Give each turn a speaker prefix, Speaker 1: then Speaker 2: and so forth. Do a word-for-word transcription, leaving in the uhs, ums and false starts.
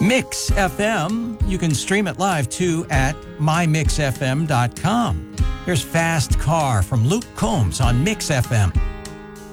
Speaker 1: Mix F M, you can stream it live too at my mix f m dot com. Here's Fast Car from Luke Combs on Mix F M.